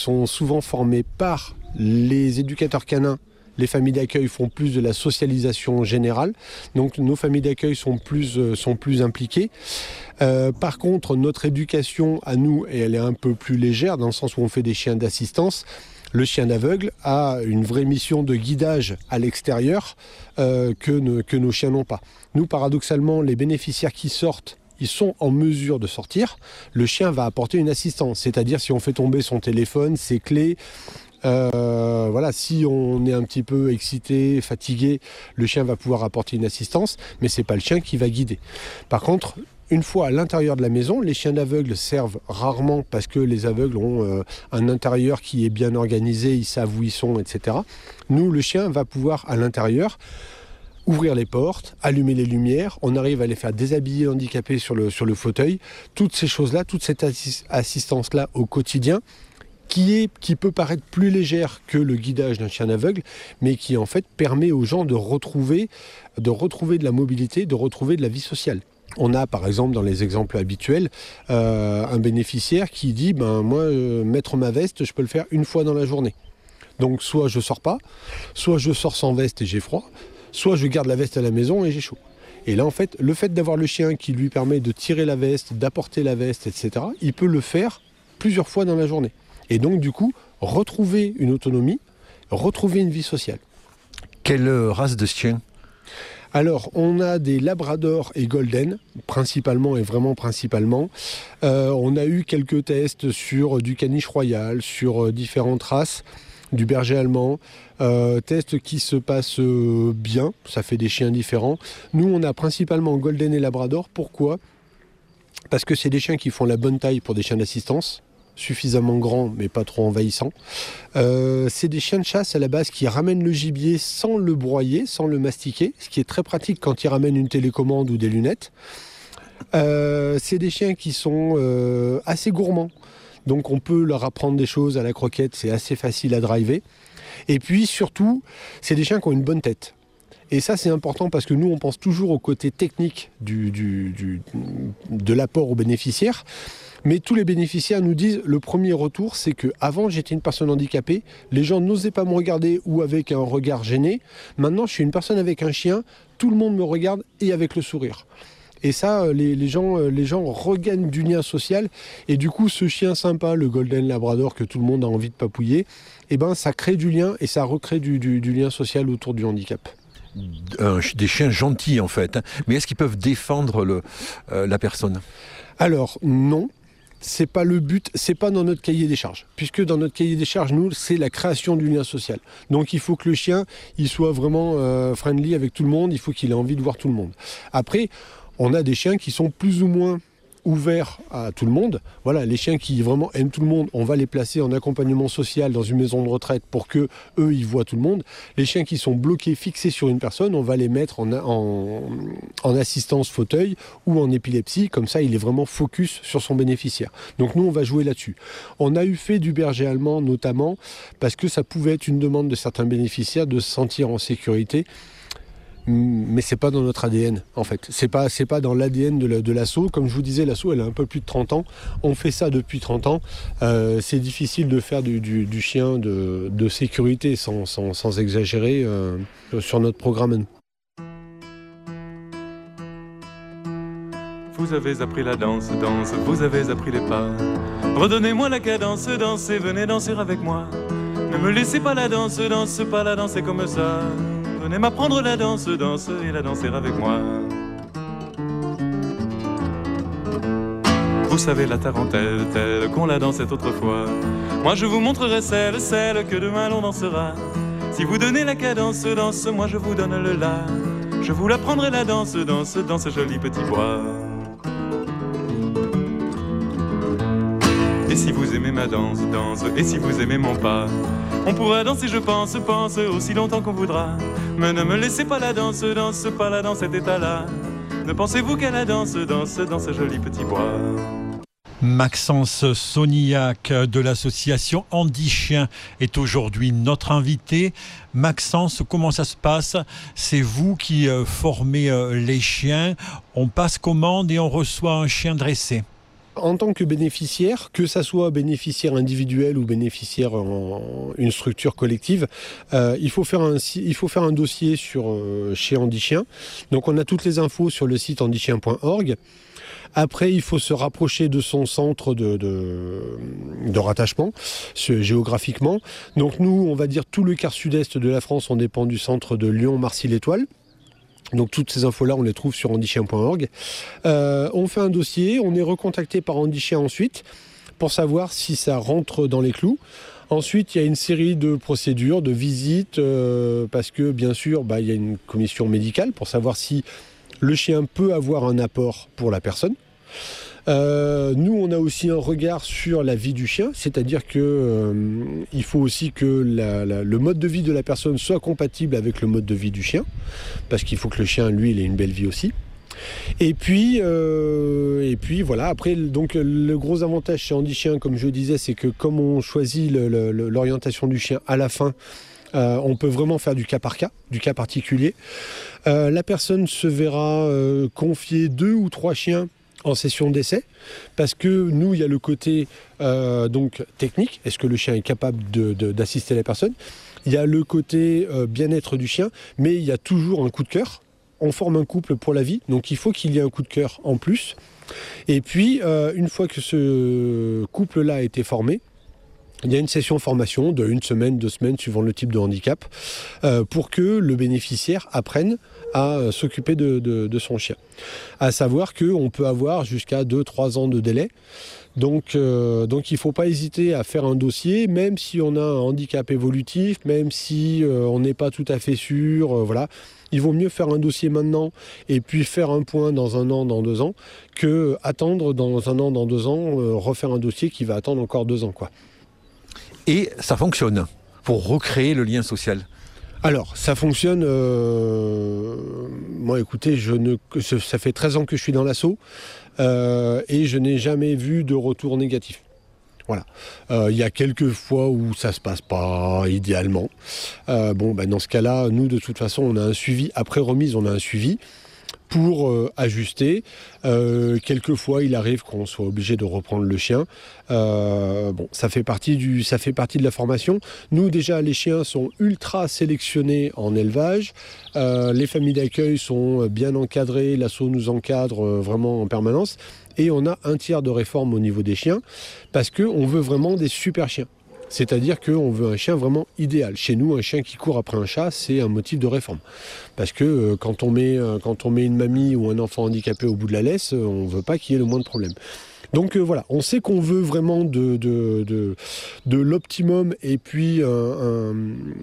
sont souvent formés par les éducateurs canins. Les familles d'accueil font plus de la socialisation générale, donc nos familles d'accueil sont plus impliquées. Par contre, notre éducation à nous, et elle est un peu plus légère dans le sens où on fait des chiens d'assistance. Le chien d'aveugle a une vraie mission de guidage à l'extérieur que nos chiens n'ont pas. Nous, paradoxalement, les bénéficiaires qui sortent, ils sont en mesure de sortir. Le chien va apporter une assistance, c'est-à-dire si on fait tomber son téléphone, ses clés. Si on est un petit peu excité, fatigué, le chien va pouvoir apporter une assistance, mais c'est pas le chien qui va guider. Par contre, une fois à l'intérieur de la maison, les chiens d'aveugles servent rarement parce que les aveugles ont un intérieur qui est bien organisé, ils savent où ils sont, etc. Nous, le chien va pouvoir à l'intérieur ouvrir les portes, allumer les lumières, on arrive à les faire déshabiller handicapés sur le fauteuil. Toutes ces choses-là, toute cette assistance-là au quotidien, qui peut paraître plus légère que le guidage d'un chien aveugle, mais qui en fait permet aux gens de retrouver de la mobilité, de retrouver de la vie sociale. On a par exemple dans les exemples habituels un bénéficiaire qui dit mettre ma veste, je peux le faire une fois dans la journée. Donc soit je sors pas, soit je sors sans veste et j'ai froid, soit je garde la veste à la maison et j'ai chaud. Et là en fait, le fait d'avoir le chien qui lui permet de tirer la veste, d'apporter la veste, etc., il peut le faire plusieurs fois dans la journée. Et donc, du coup, retrouver une autonomie, retrouver une vie sociale. Quelle race de chien ? Alors, on a des labradors et golden, principalement et vraiment principalement. On a eu quelques tests sur du caniche royal, sur différentes races, du berger allemand. Tests qui se passent bien, ça fait des chiens différents. Nous, on a principalement golden et labrador. Pourquoi ? Parce que c'est des chiens qui font la bonne taille pour des chiens d'assistance, suffisamment grands mais pas trop envahissants. C'est des chiens de chasse à la base qui ramènent le gibier sans le broyer, sans le mastiquer, ce qui est très pratique quand ils ramènent une télécommande ou des lunettes. C'est des chiens qui sont assez gourmands, donc on peut leur apprendre des choses à la croquette, c'est assez facile à driver. Et puis surtout, c'est des chiens qui ont une bonne tête. Et ça, c'est important parce que nous, on pense toujours au côté technique de l'apport aux bénéficiaires. Mais tous les bénéficiaires nous disent, le premier retour, c'est qu'avant, j'étais une personne handicapée, les gens n'osaient pas me regarder ou avec un regard gêné. Maintenant, je suis une personne avec un chien, tout le monde me regarde et avec le sourire. Et ça, les gens regagnent du lien social. Et du coup, ce chien sympa, le Golden Labrador, que tout le monde a envie de papouiller, ça crée du lien et ça recrée du lien social autour du handicap. Des chiens gentils en fait, mais est-ce qu'ils peuvent défendre la personne ? Alors non, c'est pas le but, c'est pas dans notre cahier des charges, puisque dans notre cahier des charges, nous, c'est la création du lien social. Donc il faut que le chien, il soit vraiment friendly avec tout le monde, il faut qu'il ait envie de voir tout le monde. Après, on a des chiens qui sont plus ou moins ouvert à tout le monde. Voilà, les chiens qui vraiment aiment tout le monde, on va les placer en accompagnement social dans une maison de retraite pour que eux ils voient tout le monde. Les chiens qui sont bloqués, fixés sur une personne, on va les mettre en assistance fauteuil ou en épilepsie, comme ça il est vraiment focus sur son bénéficiaire. Donc nous on va jouer là-dessus. On a eu fait du berger allemand notamment parce que ça pouvait être une demande de certains bénéficiaires de se sentir en sécurité. Mais c'est pas dans notre ADN en fait, c'est pas dans l'ADN de l'assaut. Comme je vous disais, l'assaut elle a un peu plus de 30 ans, on fait ça depuis 30 ans, c'est difficile de faire du chien de sécurité sans exagérer sur notre programme. Vous avez appris la danse, vous avez appris les pas. Redonnez-moi la cadence, dansez, venez danser avec moi. Ne me laissez pas la danse, pas la danser comme ça. Venez m'apprendre la danse, et la danser avec moi. Vous savez la tarentelle, telle qu'on la dansait autrefois. Moi je vous montrerai celle que demain l'on dansera. Si vous donnez la cadence, moi je vous donne le la. Je vous l'apprendrai la danse, dans ce joli petit bois. Et si vous aimez ma danse, et si vous aimez mon pas, on pourra danser, je pense, aussi longtemps qu'on voudra. Mais ne me laissez pas la danse, pas la danse, cet état-là. Ne pensez-vous qu'à la danse, dans ce joli petit bois. Maxence Sonillac de l'association Handi Chien est aujourd'hui notre invité. Maxence, comment ça se passe ? C'est vous qui formez les chiens. On passe commande et on reçoit un chien dressé. en tant que bénéficiaire, que ça soit bénéficiaire individuel ou bénéficiaire en une structure collective, il faut faire un dossier chez Handichien. Donc on a toutes les infos sur le site handichien.org. Après, il faut se rapprocher de son centre de rattachement, géographiquement. Donc nous, on va dire tout le quart sud-est de la France, on dépend du centre de Lyon-Marcy-l'Étoile. Donc toutes ces infos-là, on les trouve sur handichien.org. On fait un dossier, on est recontacté par Handichien ensuite pour savoir si ça rentre dans les clous. Ensuite, il y a une série de procédures, de visites, parce que bien sûr, il y a une commission médicale pour savoir si le chien peut avoir un apport pour la personne. Nous, on a aussi un regard sur la vie du chien, c'est-à-dire que il faut aussi que le mode de vie de la personne soit compatible avec le mode de vie du chien, parce qu'il faut que le chien, lui, il ait une belle vie aussi. Et puis voilà. Après, donc le gros avantage chez Handichien, comme je le disais, c'est que comme on choisit l'orientation du chien à la fin, on peut vraiment faire du cas par cas, du cas particulier. La personne se verra confier 2 ou 3 chiens en session d'essai, parce que nous, il y a le côté donc technique, est-ce que le chien est capable d'assister la personne. Il y a le côté bien-être du chien, mais il y a toujours un coup de cœur. On forme un couple pour la vie, donc il faut qu'il y ait un coup de cœur en plus. Et puis, une fois que ce couple-là a été formé, il y a une session formation de 1 semaine, 2 semaines, suivant le type de handicap, pour que le bénéficiaire apprenne à s'occuper de son chien. À savoir qu'on peut avoir jusqu'à 2-3 ans de délai. Donc il ne faut pas hésiter à faire un dossier, même si on a un handicap évolutif, même si on n'est pas tout à fait sûr, voilà. Il vaut mieux faire un dossier maintenant et puis faire un point dans 1 an, dans 2 ans, que attendre dans 1 an, dans 2 ans, refaire un dossier qui va attendre encore 2 ans, quoi. Et ça fonctionne pour recréer le lien social. Alors, ça fonctionne. Moi, écoutez, ça fait 13 ans que je suis dans l'asso et je n'ai jamais vu de retour négatif. Voilà. Il y a quelques fois où ça se passe pas idéalement. Dans ce cas-là, nous, de toute façon, on a un suivi. Après remise, on a un suivi pour ajuster. Quelquefois, il arrive qu'on soit obligé de reprendre le chien. Ça fait partie de la formation. Nous, déjà, les chiens sont ultra sélectionnés en élevage. Les familles d'accueil sont bien encadrées. L'asso nous encadre vraiment en permanence. Et on a un tiers de réforme au niveau des chiens parce qu'on veut vraiment des super chiens. C'est-à-dire qu'on veut un chien vraiment idéal. Chez nous, un chien qui court après un chat, c'est un motif de réforme. Parce que quand on met une mamie ou un enfant handicapé au bout de la laisse, on ne veut pas qu'il y ait le moins de problèmes. Donc voilà, on sait qu'on veut vraiment de l'optimum et puis un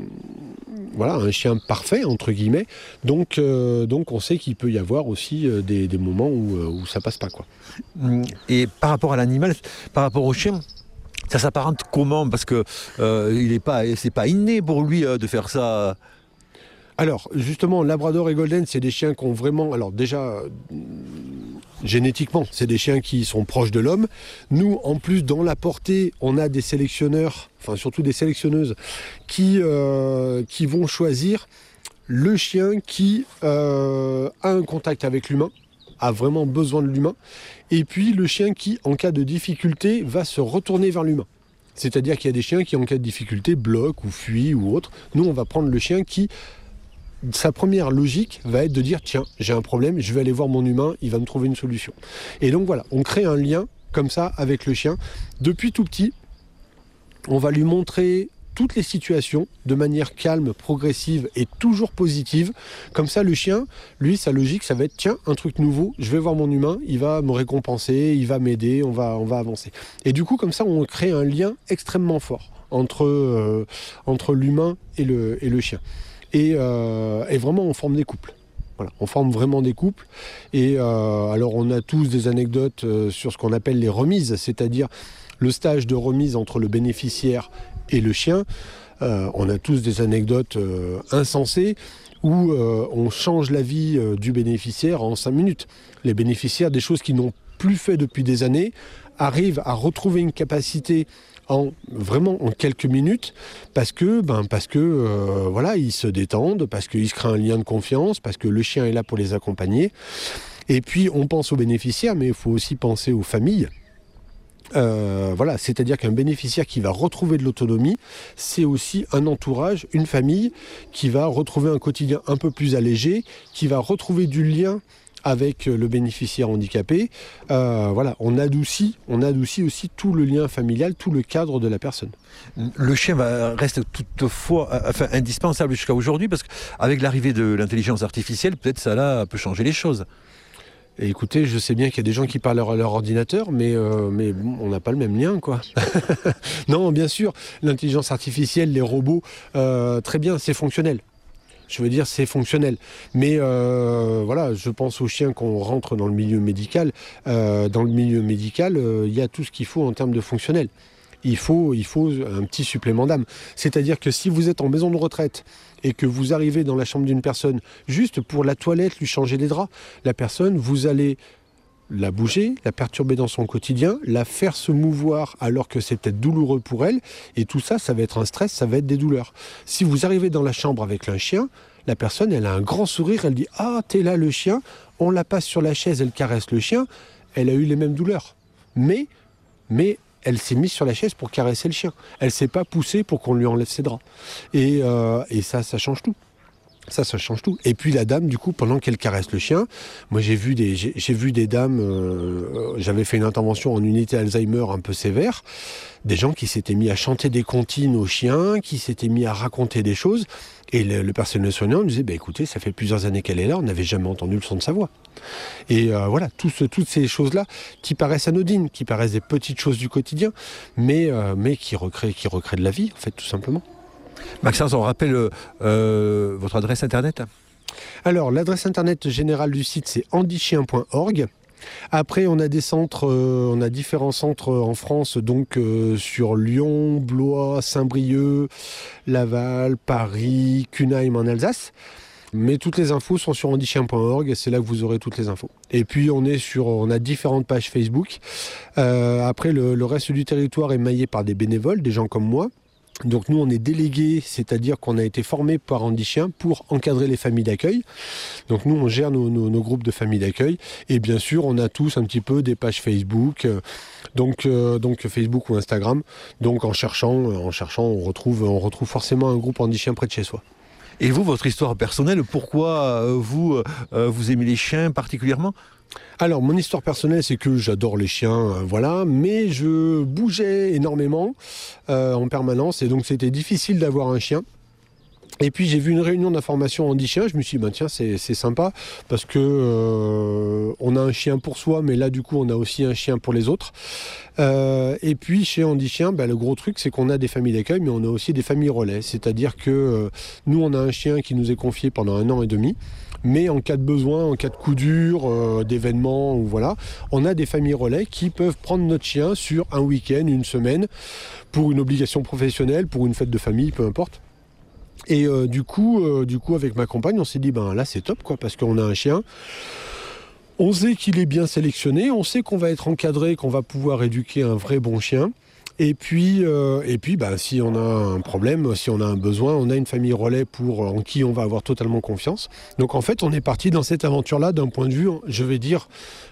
chien parfait, entre guillemets. Donc on sait qu'il peut y avoir aussi des moments où ça passe pas, quoi. Et par rapport à l'animal, par rapport au chien, ça s'apparente comment ? Parce que c'est pas inné pour lui de faire ça. Alors, justement, Labrador et Golden, c'est des chiens qui ont vraiment... Alors déjà, génétiquement, c'est des chiens qui sont proches de l'homme. Nous, en plus, dans la portée, on a des sélectionneurs, enfin surtout des sélectionneuses, qui vont choisir le chien qui a un contact avec l'humain, a vraiment besoin de l'humain, et puis le chien qui, en cas de difficulté, va se retourner vers l'humain. C'est-à-dire qu'il y a des chiens qui, en cas de difficulté, bloquent ou fuient ou autre. Nous, on va prendre le chien qui... Sa première logique va être de dire « Tiens, j'ai un problème, je vais aller voir mon humain, il va me trouver une solution. » Et donc voilà, on crée un lien comme ça avec le chien. Depuis tout petit, on va lui montrer toutes les situations de manière calme, progressive et toujours positive. Comme ça, le chien, lui, sa logique, ça va être « Tiens, un truc nouveau, je vais voir mon humain, il va me récompenser, il va m'aider, on va avancer. » Et du coup, comme ça, on crée un lien extrêmement fort entre l'humain et le chien. Et vraiment, on forme des couples. Voilà, on forme vraiment des couples. Et alors, on a tous des anecdotes sur ce qu'on appelle les remises, c'est-à-dire le stage de remise entre le bénéficiaire et le chien. On a tous des anecdotes insensées où on change la vie du bénéficiaire en 5 minutes. Les bénéficiaires, des choses qu'ils n'ont plus fait depuis des années, arrivent à retrouver une capacité vraiment en quelques minutes parce que ils se détendent, parce qu'ils se créent un lien de confiance, parce que le chien est là pour les accompagner. Et puis on pense aux bénéficiaires, mais il faut aussi penser aux familles. Voilà, c'est-à-dire qu'un bénéficiaire qui va retrouver de l'autonomie, c'est aussi un entourage, une famille qui va retrouver un quotidien un peu plus allégé, qui va retrouver du lien avec le bénéficiaire handicapé. Voilà, on adoucit aussi tout le lien familial, tout le cadre de la personne. Le chien reste toutefois indispensable jusqu'à aujourd'hui, parce qu'avec l'arrivée de l'intelligence artificielle, peut-être ça là peut changer les choses. Et écoutez, je sais bien qu'il y a des gens qui parlent à leur ordinateur, mais on n'a pas le même lien, quoi. Non, bien sûr, l'intelligence artificielle, les robots, très bien, c'est fonctionnel. Je veux dire, c'est fonctionnel. Mais voilà, je pense aux chiens qu'on rentre dans le milieu médical. Dans le milieu médical, il y a tout ce qu'il faut en termes de fonctionnel. Il faut un petit supplément d'âme. C'est-à-dire que si vous êtes en maison de retraite et que vous arrivez dans la chambre d'une personne juste pour la toilette, lui changer les draps, la personne, vous allez la bouger, la perturber dans son quotidien, la faire se mouvoir alors que c'est peut-être douloureux pour elle, et tout ça, ça va être un stress, ça va être des douleurs. Si vous arrivez dans la chambre avec un chien, la personne, elle a un grand sourire, elle dit « Ah, t'es là le chien », on la passe sur la chaise, elle caresse le chien, elle a eu les mêmes douleurs. Mais elle s'est mise sur la chaise pour caresser le chien. Elle s'est pas poussée pour qu'on lui enlève ses draps. Et ça change tout. Ça change tout. Et puis la dame, du coup, pendant qu'elle caresse le chien, moi j'ai vu des dames, j'avais fait une intervention en unité Alzheimer un peu sévère, des gens qui s'étaient mis à chanter des comptines au chien, qui s'étaient mis à raconter des choses, et le personnel soignant nous disait, écoutez, ça fait plusieurs années qu'elle est là, on n'avait jamais entendu le son de sa voix. Et voilà, toutes ces choses-là qui paraissent anodines, qui paraissent des petites choses du quotidien, mais qui recréent de la vie, en fait, tout simplement. Maxence, on rappelle votre adresse internet ? Alors, l'adresse internet générale du site, c'est handichien.org. Après, on a des centres, on a différents centres en France, donc sur Lyon, Blois, Saint-Brieuc, Laval, Paris, Cunheim en Alsace. Mais toutes les infos sont sur handichien.org et c'est là que vous aurez toutes les infos. Et puis on a différentes pages Facebook. Après, le reste du territoire est maillé par des bénévoles, des gens comme moi. Donc nous on est délégués, c'est-à-dire qu'on a été formés par Handichien pour encadrer les familles d'accueil. Donc nous on gère nos groupes de familles d'accueil et bien sûr on a tous un petit peu des pages Facebook, donc Facebook ou Instagram. Donc en cherchant on retrouve forcément un groupe Handichien près de chez soi. Et vous, votre histoire personnelle, pourquoi vous aimez les chiens particulièrement ? Alors, mon histoire personnelle, c'est que j'adore les chiens, voilà, mais je bougeais énormément en permanence, et donc c'était difficile d'avoir un chien. Et puis j'ai vu une réunion d'information Handichien, je me suis dit, tiens, c'est sympa, parce que on a un chien pour soi, mais là, du coup, on a aussi un chien pour les autres. Et puis, chez Handichien, le gros truc, c'est qu'on a des familles d'accueil, mais on a aussi des familles relais. C'est-à-dire que nous, on a un chien qui nous est confié pendant 1 an et demi, mais en cas de besoin, en cas de coup dur, d'événement, ou voilà, on a des familles relais qui peuvent prendre notre chien sur un week-end, une semaine, pour une obligation professionnelle, pour une fête de famille, peu importe. Et du coup, avec ma compagne, on s'est dit, là, c'est top, quoi, parce qu'on a un chien. On sait qu'il est bien sélectionné, on sait qu'on va être encadré, qu'on va pouvoir éduquer un vrai bon chien. Et puis, si on a un problème, si on a un besoin, on a une famille relais en qui on va avoir totalement confiance. Donc en fait, on est parti dans cette aventure-là d'un point de vue, je vais dire,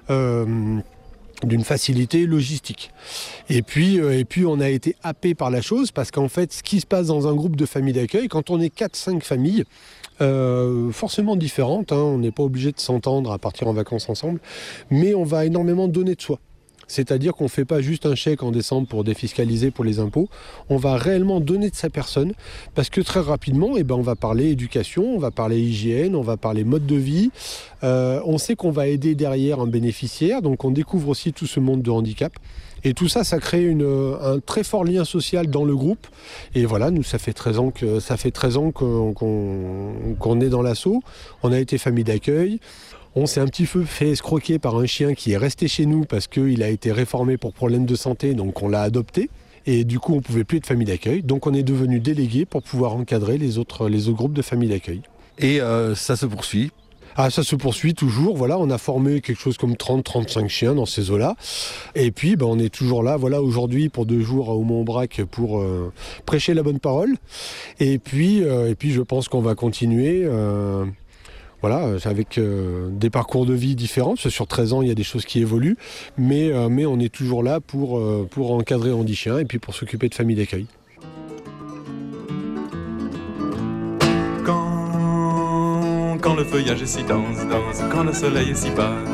d'une facilité logistique. Et puis on a été happé par la chose, parce qu'en fait, ce qui se passe dans un groupe de familles d'accueil, quand on est 4-5 familles, forcément différentes, on n'est pas obligé de s'entendre à partir en vacances ensemble, mais on va énormément donner de soi. C'est-à-dire qu'on ne fait pas juste un chèque en décembre pour défiscaliser pour les impôts, on va réellement donner de sa personne, parce que très rapidement, on va parler éducation, on va parler hygiène, on va parler mode de vie, on sait qu'on va aider derrière un bénéficiaire, donc on découvre aussi tout ce monde de handicap. Et tout ça, ça crée un très fort lien social dans le groupe. Et voilà, nous, ça fait 13 ans qu'on est dans l'assaut. On a été famille d'accueil. On s'est un petit peu fait escroquer par un chien qui est resté chez nous parce qu'il a été réformé pour problème de santé, donc on l'a adopté. Et du coup, on ne pouvait plus être famille d'accueil. Donc on est devenu délégué pour pouvoir encadrer les autres groupes de familles d'accueil. Et ça se poursuit ? Ça se poursuit toujours, voilà, on a formé quelque chose comme 30-35 chiens dans ces eaux-là. Et puis, on est toujours là, voilà, aujourd'hui, pour 2 jours à Aumont-Aubrac pour prêcher la bonne parole. Et puis, je pense qu'on va continuer. voilà, avec des parcours de vie différents, parce que sur 13 ans, il y a des choses qui évoluent, mais on est toujours là pour encadrer Andy Chien et puis pour s'occuper de familles d'accueil. Quand le feuillage est si dense, quand le soleil est si bas,